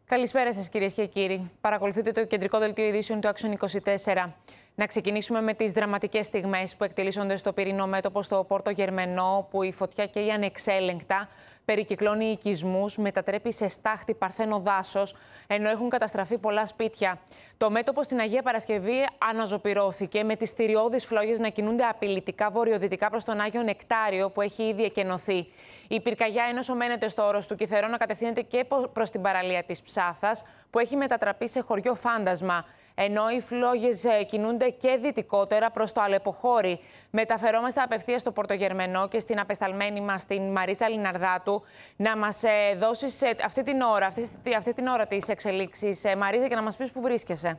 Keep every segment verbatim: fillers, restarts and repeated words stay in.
Καλησπέρα σας, κυρίες και κύριοι. Παρακολουθείτε το κεντρικό δελτίο ειδήσεων του Action είκοσι τέσσερα. Να ξεκινήσουμε με τις δραματικές στιγμές που εκτελήσονται στο πυρηνό μέτωπο στο Πόρτο Γερμενό, όπου η φωτιά καίει ανεξέλεγκτα, περικυκλώνει οικισμούς, μετατρέπει σε στάχτη παρθένο δάσος, ενώ έχουν καταστραφεί πολλά σπίτια. Το μέτωπο στην Αγία Παρασκευή αναζωπυρώθηκε, με τις θηριώδεις φλόγες να κινούνται απειλητικά βορειοδυτικά προς τον Άγιο Νεκτάριο, που έχει ήδη εκενωθεί. Η πυρκαγιά, ενώ μένεται στο όρος του Κιθερώνα, κατευθύνεται και προς την παραλία της Ψάθας, που έχει μετατραπεί σε χωριό φάντασμα. Ενώ οι φλόγες κινούνται και δυτικότερα προς το Αλεποχώρι. Μεταφερόμαστε απευθείας στο Πορτογερμενό και στην απεσταλμένη μας, την Μαρίζα Λιναρδάτου, να μας δώσεις αυτή την ώρα, αυτή, αυτή την ώρα τις εξελίξεις, Μαρίζα, και να μας πεις που βρίσκεσαι.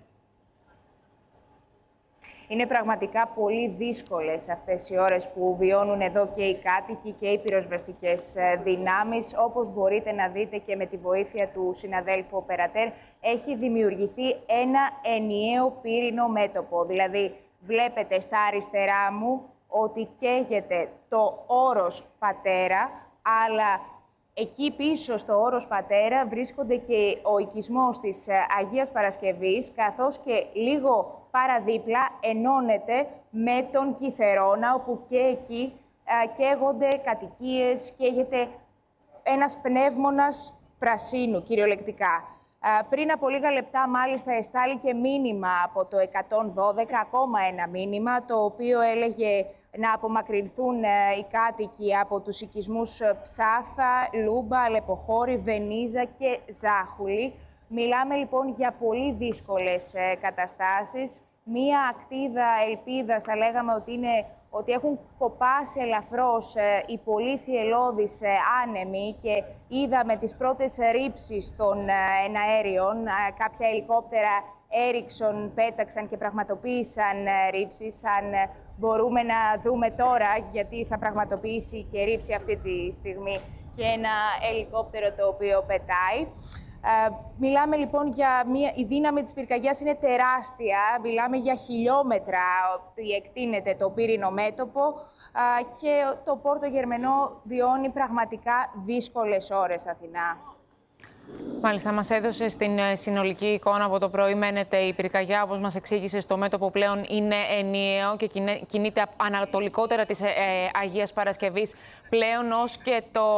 Είναι πραγματικά πολύ δύσκολες αυτές οι ώρες που βιώνουν εδώ και οι κάτοικοι και οι πυροσβεστικές δυνάμεις. Όπως μπορείτε να δείτε και με τη βοήθεια του συναδέλφου Περατέρ, έχει δημιουργηθεί ένα ενιαίο πύρινο μέτωπο. Δηλαδή, βλέπετε στα αριστερά μου ότι καίγεται το όρος Πατέρα, αλλά εκεί πίσω στο όρος Πατέρα βρίσκονται και ο οικισμός της Αγίας Παρασκευής, καθώς και λίγο παραδίπλα ενώνεται με τον Κιθερώνα, όπου και εκεί α, καίγονται κατοικίες, καίγεται ένας πνεύμονας πρασίνου, κυριολεκτικά. Α, πριν από λίγα λεπτά, μάλιστα, εστάλει και μήνυμα από το εκατόν δώδεκα, ακόμα ένα μήνυμα, το οποίο έλεγε να απομακρυνθούν ε, οι κάτοικοι από τους οικισμούς Ψάθα, Λούμπα, Αλεποχώρι, Βενίζα και Ζάχουλη. Μιλάμε λοιπόν για πολύ δύσκολες ε, καταστάσεις. Μία ακτίδα ελπίδας, θα λέγαμε ότι, είναι, ότι έχουν κοπάσει ελαφρώς ε, οι πολύ θυελλώδεις ε, άνεμοι, και είδαμε τις πρώτες ρήψεις των ε, εναέριων. Ε, κάποια ελικόπτερα Έριξον πέταξαν και πραγματοποίησαν ε, ρήψεις. Αν ε, μπορούμε να δούμε τώρα, γιατί θα πραγματοποιήσει και ρήψη αυτή τη στιγμή και ένα ελικόπτερο το οποίο πετάει. Uh, μιλάμε λοιπόν για μια... Η δύναμη της πυρκαγιάς είναι τεράστια. Μιλάμε για χιλιόμετρα ότι εκτείνεται το πύρινο μέτωπο, uh, και το Πόρτο Γερμενό βιώνει πραγματικά δύσκολες ώρες, Αθηνά. Μάλιστα, μας έδωσε στην συνολική εικόνα από το πρωί. Μένεται η πυρκαγιά, όπως μας εξήγησε, στο μέτωπο πλέον είναι ενιαίο και κινείται ανατολικότερα της ε, Αγίας Παρασκευής, πλέον ως και το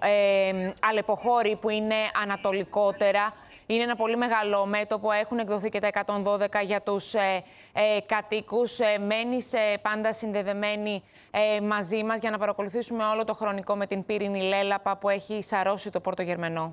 ε, Αλεποχώρι, που είναι ανατολικότερα. Είναι ένα πολύ μεγάλο μέτωπο. Έχουν εκδοθεί και τα εκατόν δώδεκα για τους ε, ε, κατοίκους. Ε, μένεις ε, πάντα συνδεδεμένη ε, μαζί μας για να παρακολουθήσουμε όλο το χρονικό με την πύρινη λέλαπα που έχει σαρώσει το Πόρτο Γερμενό.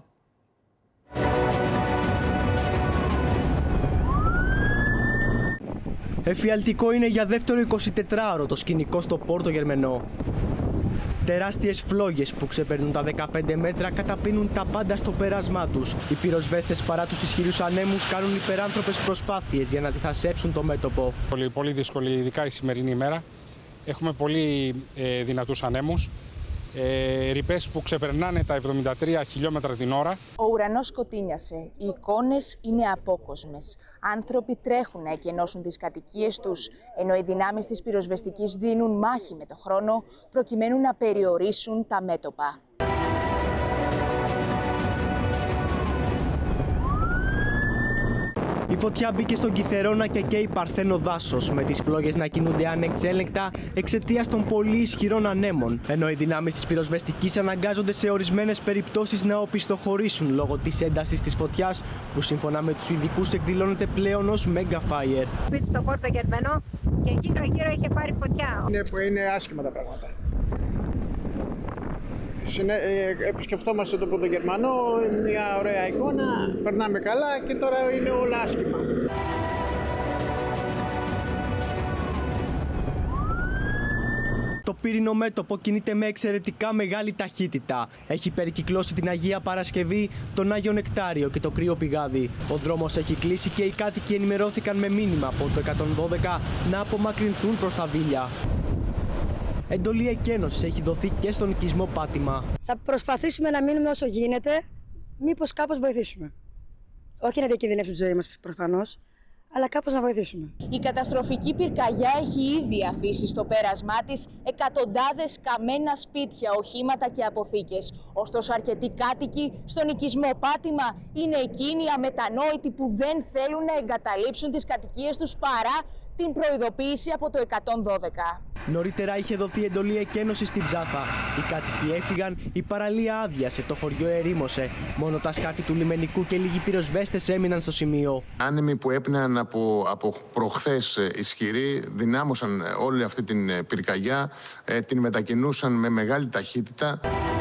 Εφιαλτικό είναι για δεύτερο εικοσιτετράωρο το σκηνικό στο Πόρτο Γερμενό. Τεράστιες φλόγες που ξεπερνούν τα δεκαπέντε μέτρα καταπίνουν τα πάντα στο πέρασμά τους. Οι πυροσβέστες, παρά τους ισχυρούς ανέμους, κάνουν υπεράνθρωπες προσπάθειες για να αντιθασέψουν το μέτωπο. Πολύ, πολύ δύσκολη, ειδικά η σημερινή ημέρα. Έχουμε πολύ ε, δυνατούς ανέμους. Ε, ρηπές που ξεπερνάνε τα εβδομήντα τρία χιλιόμετρα την ώρα. Ο ουρανός σκοτίνιασε. Οι εικόνες είναι απόκοσμες. Άνθρωποι τρέχουν να εκενώσουν τις κατοικίες τους, ενώ οι δυνάμεις της πυροσβεστικής δίνουν μάχη με το χρόνο προκειμένου να περιορίσουν τα μέτωπα. Η φωτιά μπήκε στον Κιθερώνα και καίει παρθένο δάσος, με τις φλόγες να κινούνται ανεξέλεγκτα εξαιτίας των πολύ ισχυρών ανέμων, ενώ οι δυνάμεις της πυροσβεστικής αναγκάζονται σε ορισμένες περιπτώσεις να οπισθοχωρήσουν λόγω της έντασης της φωτιάς, που σύμφωνα με τους ειδικούς εκδηλώνεται πλέον ως Mega Fire. Σπίτι στο Πόρτο Γερμενό και γύρω-γύρω είχε πάρει φωτιά. Είναι, είναι άσχημα τα πράγματα. Επισκεφτόμαστε το Πόρτο Γερμανό, μια ωραία εικόνα, περνάμε καλά, και τώρα είναι όλα άσχημα. Το πύρινο μέτωπο κινείται με εξαιρετικά μεγάλη ταχύτητα. Έχει περικυκλώσει την Αγία Παρασκευή, τον Άγιο Νεκτάριο και το Κρύο Πηγάδι. Ο δρόμος έχει κλείσει και οι κάτοικοι ενημερώθηκαν με μήνυμα από το εκατόν δώδεκα να απομακρυνθούν προς τα Βίλια. Εντολή εκένωσης έχει δοθεί και στον οικισμό Πάτημα. Θα προσπαθήσουμε να μείνουμε όσο γίνεται, μήπως κάπως βοηθήσουμε. Όχι να διακινδυνεύσουν τη ζωή μας προφανώς, αλλά κάπως να βοηθήσουμε. Η καταστροφική πυρκαγιά έχει ήδη αφήσει στο πέρασμά της εκατοντάδες καμένα σπίτια, οχήματα και αποθήκες. Ωστόσο, αρκετοί κάτοικοι στον οικισμό Πάτημα είναι εκείνοι αμετανόητοι που δεν θέλουν να εγκαταλείψουν τις κατοικίες τους παρά την προειδοποίηση από το εκατόν δώδεκα. Νωρίτερα είχε δοθεί εντολή εκένωσης στην Ψάθα. Οι κάτοικοι έφυγαν, η παραλία άδειασε, το χωριό ερήμωσε. Μόνο τα σκάφη του λιμενικού και λίγοι πυροσβέστες έμειναν στο σημείο. Άνεμοι που έπνεαν από, από προχθές ισχυροί δυνάμωσαν όλη αυτή την πυρκαγιά, ε, την μετακινούσαν με μεγάλη ταχύτητα.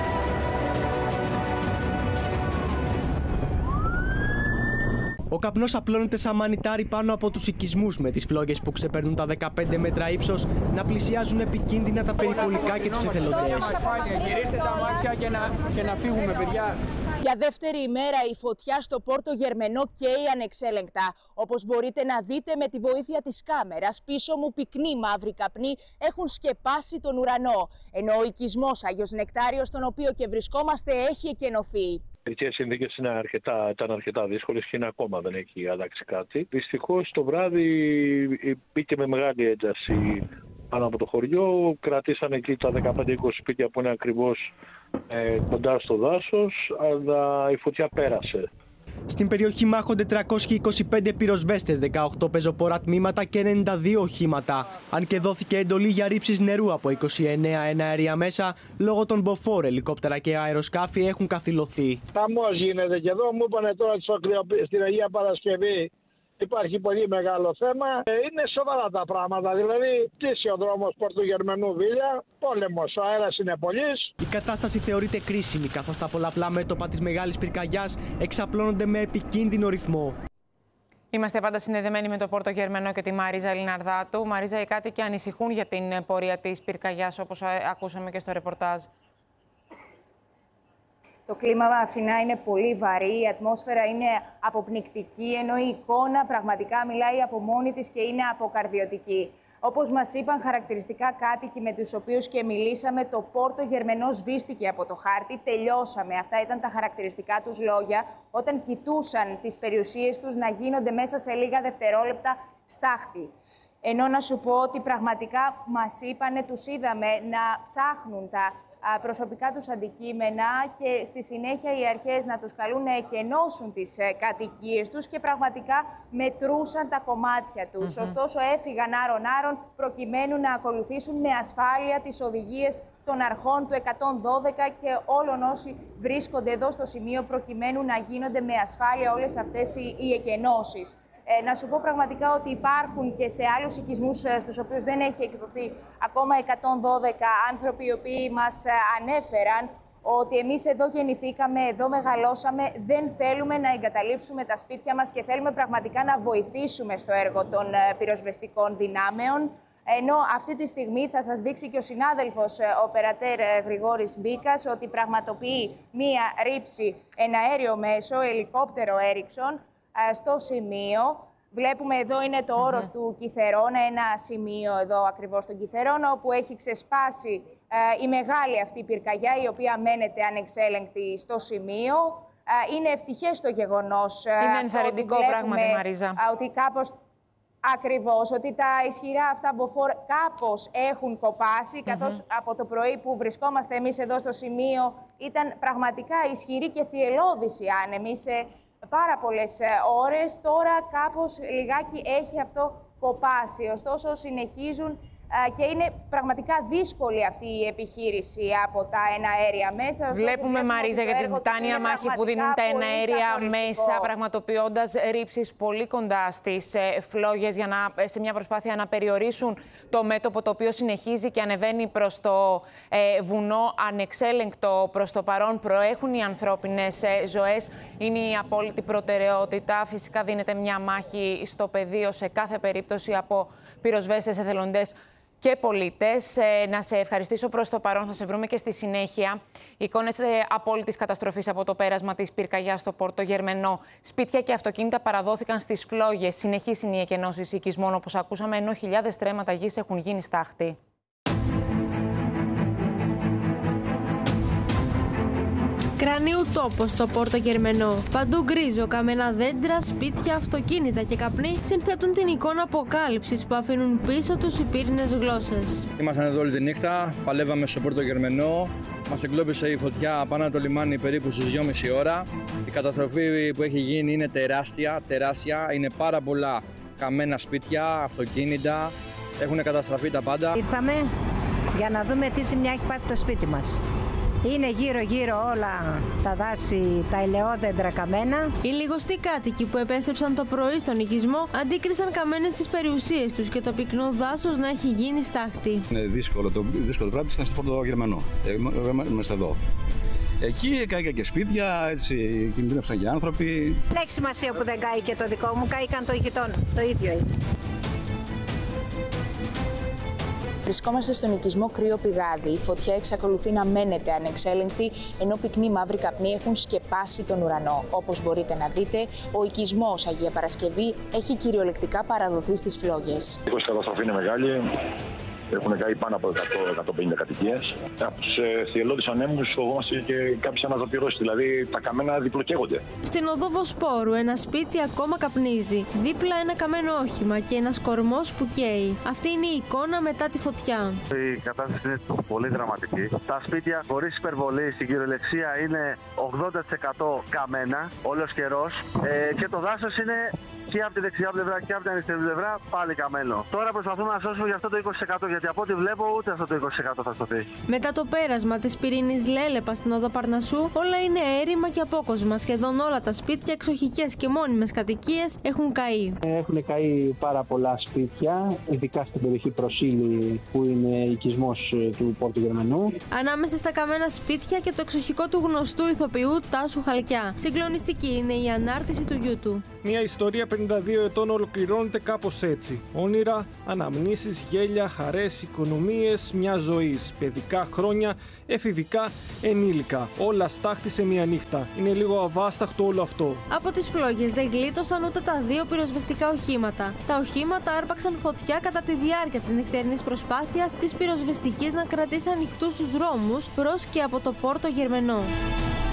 Ο καπνός απλώνεται σαν μανιτάρι πάνω από τους οικισμούς, με τις φλόγες που ξεπερνούν τα δεκαπέντε μέτρα ύψος να πλησιάζουν επικίνδυνα τα περιπολικά και τους εθελοντές. Γυρίστε τα μάτια και να, και να φύγουμε, παιδιά. Για δεύτερη ημέρα η φωτιά στο Πόρτο Γερμενό καίει ανεξέλεγκτα. Όπως μπορείτε να δείτε με τη βοήθεια της κάμερας, πίσω μου πυκνοί μαύροι καπνοί έχουν σκεπάσει τον ουρανό. Ενώ ο οικισμός Άγιος Νεκτάριος, στον οποίο και βρισκόμαστε, έχει εκενωθεί. Οι συνθήκες είναι αρκετά, ήταν αρκετά δύσκολες και είναι ακόμα δεν έχει αλλάξει κάτι. Δυστυχώς το βράδυ μπήκε με μεγάλη ένταση πάνω από το χωριό. Κρατήσανε εκεί τα δεκαπέντε είκοσι σπίτια που είναι ακριβώς ε, κοντά στο δάσος, αλλά η φωτιά πέρασε. Στην περιοχή μάχονται τριακόσιοι είκοσι πέντε πυροσβέστες, δεκαοκτώ πεζοπόρα τμήματα και ενενήντα δύο οχήματα. Αν και δόθηκε εντολή για ρήψεις νερού από είκοσι εννέα εναέρια μέσα, λόγω των μποφόρ, ελικόπτερα και αεροσκάφη έχουν καθυλωθεί. Χαμός γίνεται και εδώ, μου είπανε τώρα στην Αγία Παρασκευή. Υπάρχει πολύ μεγάλο θέμα. Είναι σοβαρά τα πράγματα. Δηλαδή, πτήσει ο δρόμος Πόρτου Γερμενού Βίλια, πόλεμος, ο αέρας είναι πολύς. Η κατάσταση θεωρείται κρίσιμη, καθώς τα πολλαπλά μέτωπα της μεγάλης πυρκαγιάς εξαπλώνονται με επικίνδυνο ρυθμό. Είμαστε πάντα συνδεδεμένοι με το Πόρτο Γερμενό και τη Μαρίζα Λιναρδάτου. Μαρίζα, οι κάτοικοι ανησυχούν για την πορεία της πυρκαγιάς, όπως ακούσαμε και στο ρεπορτάζ. Το κλίμα Αθηνά είναι πολύ βαρύ, η ατμόσφαιρα είναι αποπνικτική, ενώ η εικόνα πραγματικά μιλάει από μόνη της και είναι αποκαρδιωτική. Όπως μας είπαν χαρακτηριστικά κάτοικοι με τους οποίους και μιλήσαμε, το Πόρτο Γερμενό σβήστηκε από το χάρτη, τελειώσαμε. Αυτά ήταν τα χαρακτηριστικά τους λόγια όταν κοιτούσαν τις περιουσίες τους να γίνονται μέσα σε λίγα δευτερόλεπτα στάχτη. Ενώ να σου πω ότι πραγματικά μας είπανε, τους είδαμε να ψάχνουν τα προσωπικά τους αντικείμενα και στη συνέχεια οι αρχές να τους καλούν να εκενώσουν τις κατοικίες τους και πραγματικά μετρούσαν τα κομμάτια τους. Mm-hmm. Ωστόσο έφυγαν άρον-άρον προκειμένου να ακολουθήσουν με ασφάλεια τις οδηγίες των αρχών του εκατόν δώδεκα και όλων όσοι βρίσκονται εδώ στο σημείο προκειμένου να γίνονται με ασφάλεια όλες αυτές οι, οι εκενώσεις. Ε, να σου πω πραγματικά ότι υπάρχουν και σε άλλους οικισμούς ε, στους οποίους δεν έχει εκδοθεί ακόμα εκατόν δώδεκα άνθρωποι οι οποίοι μας ε, ανέφεραν ότι εμείς εδώ γεννηθήκαμε, εδώ μεγαλώσαμε, δεν θέλουμε να εγκαταλείψουμε τα σπίτια μας και θέλουμε πραγματικά να βοηθήσουμε στο έργο των ε, πυροσβεστικών δυνάμεων. Ενώ αυτή τη στιγμή θα σας δείξει και ο συνάδελφος ε, ο περατέρ ε, Γρηγόρης Μπίκας ότι πραγματοποιεί μία ρήψη εναέριο μέσο, ελικόπτερο Έριξον, στο σημείο. Βλέπουμε εδώ είναι το όρος mm-hmm. του Κιθερώνα, ένα σημείο εδώ ακριβώς στον Κιθερώνα, όπου έχει ξεσπάσει ε, η μεγάλη αυτή πυρκαγιά, η οποία μένεται ανεξέλεγκτη στο σημείο. Ε, είναι ευτυχές το γεγονός. Είναι ενθαρρυντικό πράγματι, Μαρίζα. Ε, ότι κάπως, ακριβώς, ότι τα ισχυρά αυτά μποφόρ κάπως έχουν κοπάσει, καθώς mm-hmm. από το πρωί που βρισκόμαστε εμείς εδώ στο σημείο ήταν πραγματικά ισχυρή και θυελλώδης η άνεμη σε πάρα πολλές ώρες. Τώρα κάπως λιγάκι έχει αυτό κοπάσει. Ωστόσο συνεχίζουν και είναι πραγματικά δύσκολη αυτή η επιχείρηση από τα εναέρια μέσα. Βλέπουμε, Μαρίζα, για την τιτάνια μάχη που δίνουν τα εναέρια μέσα, πραγματοποιώντας ρήψεις πολύ κοντά στις φλόγες για να, σε μια προσπάθεια να περιορίσουν το μέτωπο, το οποίο συνεχίζει και ανεβαίνει προς το ε, βουνό ανεξέλεγκτο προς το παρόν. Προέχουν οι ανθρώπινες ε, ζωές. Είναι η απόλυτη προτεραιότητα. Φυσικά δίνεται μια μάχη στο πεδίο σε κάθε περίπτωση από πυροσβέστες, εθελοντές και πολίτες. Ε, να σε ευχαριστήσω προς το παρόν. Θα σε βρούμε και στη συνέχεια. Εικόνες ε, απόλυτης καταστροφής από το πέρασμα της πυρκαγιάς στο Πόρτο Γερμενό. Σπίτια και αυτοκίνητα παραδόθηκαν στις φλόγες. Συνεχής είναι οι εκενώσεις οικισμών, όπως ακούσαμε, ενώ χιλιάδες στρέμματα γης έχουν γίνει στάχτη. Κρανίου τόπο στο Πόρτο Γερμενό. Παντού γκρίζο, καμένα δέντρα, σπίτια, αυτοκίνητα και καπνοί συνθέτουν την εικόνα αποκάλυψης που αφήνουν πίσω τους οι πύρινες γλώσσες. Ήμασταν εδώ όλη τη νύχτα, παλεύαμε στο Πόρτο Γερμενό. Μας εγκλώβησε η φωτιά πάνω από το λιμάνι περίπου στις δυόμιση ώρα. Η καταστροφή που έχει γίνει είναι τεράστια, τεράστια. Είναι πάρα πολλά καμένα σπίτια, αυτοκίνητα. Έχουν καταστραφεί τα πάντα. Ήρθαμε για να δούμε τι ζημιά έχει πάθει το σπίτι μας. Είναι γύρω-γύρω όλα τα δάση, τα ελαιόδεντρα καμένα. Οι λιγοστοί κάτοικοι που επέστρεψαν το πρωί στον οικισμό αντίκρισαν καμένες στις περιουσίες τους και το πυκνό δάσος να έχει γίνει στάχτη. Είναι δύσκολο το, δύσκολο το βράδυ, ήταν στο Πόρτο Γερμενό. Είμαστε εδώ. Εκεί κάηκαν και σπίτια, έτσι κινδύνευσαν και άνθρωποι. Δεν έχει σημασία που δεν κάει και το δικό μου, κάηκαν το γειτόν, το ίδιο είναι. Βρισκόμαστε στον οικισμό Κρύο Πηγάδι. Η φωτιά εξακολουθεί να μένεται ανεξέλεγκτη, ενώ πυκνοί μαύροι καπνοί έχουν σκεπάσει τον ουρανό. Όπως μπορείτε να δείτε, ο οικισμός Αγία Παρασκευή έχει κυριολεκτικά παραδοθεί στις φλόγες. Η καταστροφή είναι μεγάλη. Έχουν καεί πάνω από εκατό με εκατόν πενήντα κατοικίες. Από τους θυελλώδεις ανέμους φοβόμαστε και κάποιες αναζωπυρώσεις, δηλαδή τα καμένα διπλοκαίγονται. Στην οδό Βοσπόρου ένα σπίτι ακόμα καπνίζει. Δίπλα ένα καμένο όχημα και ένας κορμός που καίει. Αυτή είναι η εικόνα μετά τη φωτιά. Η κατάσταση είναι πολύ δραματική. Τα σπίτια χωρίς υπερβολή στην κυριολεξία είναι ογδόντα τοις εκατό καμένα, όλος καιρός. Ε, και το δάσος είναι και από τη δεξιά πλευρά και από την αριστερή πλευρά πάλι καμένο. Τώρα προσπαθούμε να σώσουμε για αυτό το είκοσι τοις εκατό, γιατί από ό,τι βλέπω ούτε αυτό το είκοσι τοις εκατό θα σωθεί. Μετά το πέρασμα της πυρήνης Λέλεπα στην οδό Παρνασσού, όλα είναι έρημα και απόκοσμα. Σχεδόν όλα τα σπίτια, εξοχικές και μόνιμες κατοικίες έχουν καεί. Έχουν καεί πάρα πολλά σπίτια, ειδικά στην περιοχή Προσήλη, που είναι οικισμός του Πόρτου Γερμενού. Ανάμεσα στα καμένα σπίτια και το εξοχικό του γνωστού ηθοποιού Τάσου Χαλκιά. Συγκλονιστική είναι η ανάρτηση του γιού του. Μια ιστορία πενήντα δύο ετών ολοκληρώνεται κάπως έτσι. Όνειρα, αναμνήσεις, γέλια, χαρές, οικονομίες μια ζωής. Παιδικά χρόνια, εφηβικά, ενήλικα. Όλα στάχτη σε μια νύχτα. Είναι λίγο αβάσταχτο όλο αυτό. Από τις φλόγες δεν γλίτωσαν ούτε τα δύο πυροσβεστικά οχήματα. Τα οχήματα άρπαξαν φωτιά κατά τη διάρκεια της νυχτερινής προσπάθειας της πυροσβεστικής να κρατήσει ανοιχτούς τους δρόμους προς και από το Πόρτο Γερμενό.